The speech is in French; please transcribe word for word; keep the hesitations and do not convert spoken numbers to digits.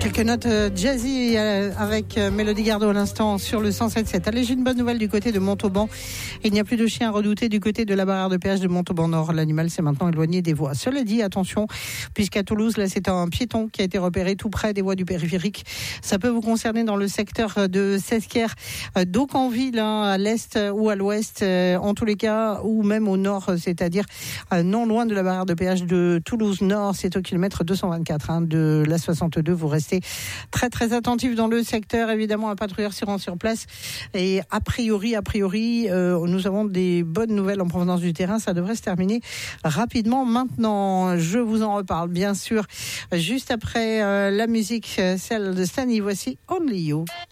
Quelques notes euh, jazzy euh, avec euh, Mélodie Gardot à l'instant sur le cent sept sept. Allez, j'ai une bonne nouvelle du côté de Montauban. Il n'y a plus de chien redouté du côté de la barrière de péage de Montauban Nord. L'animal s'est maintenant éloigné des voies. Cela dit, attention, puisqu'à Toulouse, là, c'est un piéton qui a été repéré tout près des voies du périphérique. Ça peut vous concerner dans le secteur de Sesquières, euh, d'Aucanville, hein, à l'est ou à l'ouest, euh, en tous les cas, ou même au nord, c'est-à-dire euh, non loin de la barrière de péage de Toulouse Nord. C'est au kilomètre deux cent vingt-quatre hein, de la soixante-deux. Vous restez très très attentif dans le secteur. Évidemment, un patrouilleur s'y rend sur place. Et a priori, a priori, euh, nous avons des bonnes nouvelles en provenance du terrain. Ça devrait se terminer rapidement. Maintenant, je vous en reparle, bien sûr, juste après euh, la musique, celle de Stanley. Voici Only You.